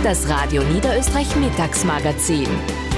Das Radio Niederösterreich Mittagsmagazin.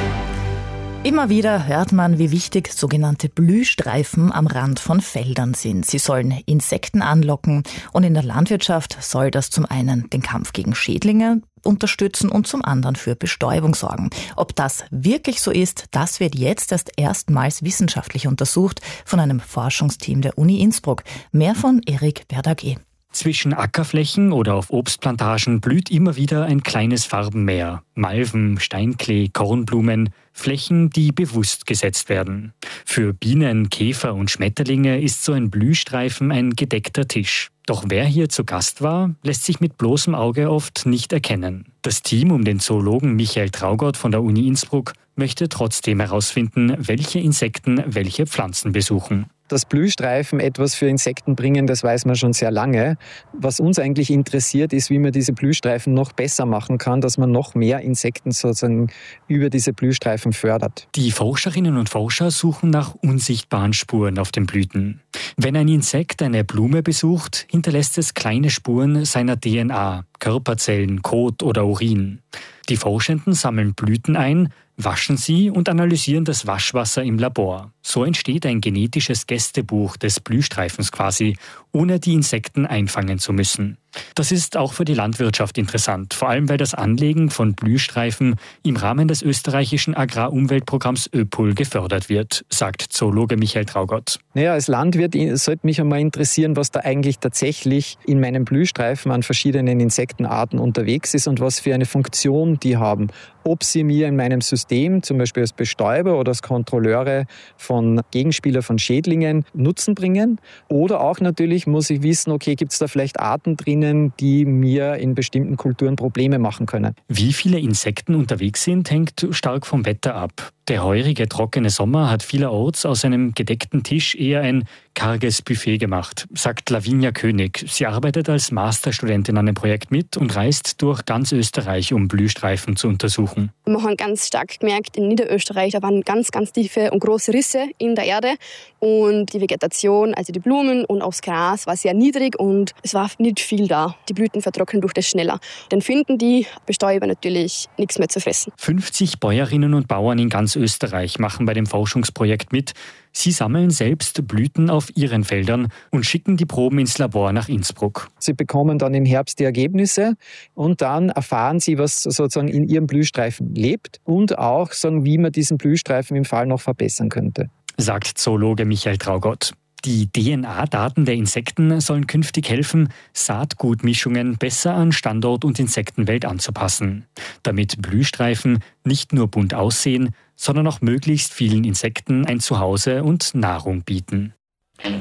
Immer wieder hört man, wie wichtig sogenannte Blühstreifen am Rand von Feldern sind. Sie sollen Insekten anlocken und in der Landwirtschaft soll das zum einen den Kampf gegen Schädlinge unterstützen und zum anderen für Bestäubung sorgen. Ob das wirklich so ist, das wird jetzt erstmals wissenschaftlich untersucht von einem Forschungsteam der Uni Innsbruck. Mehr von Erik Berdaguet. Zwischen Ackerflächen oder auf Obstplantagen blüht immer wieder ein kleines Farbenmeer. Malven, Steinklee, Kornblumen, Flächen, die bewusst gesetzt werden. Für Bienen, Käfer und Schmetterlinge ist so ein Blühstreifen ein gedeckter Tisch. Doch wer hier zu Gast war, lässt sich mit bloßem Auge oft nicht erkennen. Das Team um den Zoologen Michael Traugott von der Uni Innsbruck möchte trotzdem herausfinden, welche Insekten welche Pflanzen besuchen. Dass Blühstreifen etwas für Insekten bringen, das weiß man schon sehr lange. Was uns eigentlich interessiert, ist, wie man diese Blühstreifen noch besser machen kann, dass man noch mehr Insekten sozusagen über diese Blühstreifen fördert. Die Forscherinnen und Forscher suchen nach unsichtbaren Spuren auf den Blüten. Wenn ein Insekt eine Blume besucht, hinterlässt es kleine Spuren seiner DNA, Körperzellen, Kot oder Urin. Die Forschenden sammeln Blüten ein, waschen sie und analysieren das Waschwasser im Labor. So entsteht ein genetisches Gästebuch des Blühstreifens quasi, ohne die Insekten einfangen zu müssen. Das ist auch für die Landwirtschaft interessant, vor allem weil das Anlegen von Blühstreifen im Rahmen des österreichischen Agrarumweltprogramms ÖPUL gefördert wird, sagt Zoologe Michael Traugott. Naja, als Landwirt sollte mich einmal interessieren, was da eigentlich tatsächlich in meinem Blühstreifen an verschiedenen Insektenarten unterwegs ist und was für eine Funktion die haben. Ob sie mir in meinem System, zum Beispiel als Bestäuber oder als Kontrolleure von Gegenspieler von Schädlingen, Nutzen bringen. Oder auch natürlich muss ich wissen, okay, gibt es da vielleicht Arten drinnen, die mir in bestimmten Kulturen Probleme machen können. Wie viele Insekten unterwegs sind, hängt stark vom Wetter ab. Der heurige, trockene Sommer hat vielerorts aus einem gedeckten Tisch eher ein karges Buffet gemacht, sagt Lavinia König. Sie arbeitet als Masterstudentin an dem Projekt mit und reist durch ganz Österreich, um Blühstreifen zu untersuchen. Wir haben ganz stark gemerkt, in Niederösterreich, da waren ganz, ganz tiefe und große Risse in der Erde. Und die Vegetation, also die Blumen und auch das Gras, war sehr niedrig und es war nicht viel da. Die Blüten vertrocknen durch das schneller. Dann finden die Bestäuber natürlich nichts mehr zu fressen. 50 Bäuerinnen und Bauern in ganz Österreich machen bei dem Forschungsprojekt mit. Sie sammeln selbst Blüten auf ihren Feldern und schicken die Proben ins Labor nach Innsbruck. Sie bekommen dann im Herbst die Ergebnisse und dann erfahren sie, was sozusagen in ihrem Blühstreifen lebt und auch, wie man diesen Blühstreifen im Fall noch verbessern könnte, sagt Zoologe Michael Traugott. Die DNA-Daten der Insekten sollen künftig helfen, Saatgutmischungen besser an Standort und Insektenwelt anzupassen, damit Blühstreifen nicht nur bunt aussehen, sondern auch möglichst vielen Insekten ein Zuhause und Nahrung bieten.